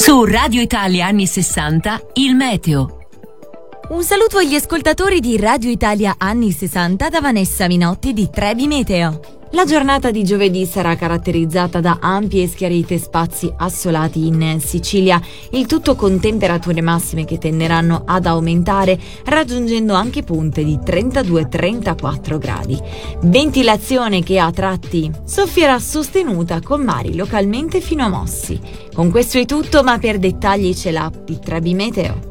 Su Radio Italia anni 60, il meteo. Un saluto agli ascoltatori di Radio Italia anni 60 da Vanessa Minotti di Trebi Meteo. La giornata di giovedì sarà caratterizzata da ampi e schiariti spazi assolati in Sicilia, il tutto con temperature massime che tenderanno ad aumentare, raggiungendo anche punte di 32-34 gradi. Ventilazione che a tratti soffierà sostenuta con mari localmente fino a mossi. Con questo è tutto, ma per dettagli c'è l'app di Trebi Meteo.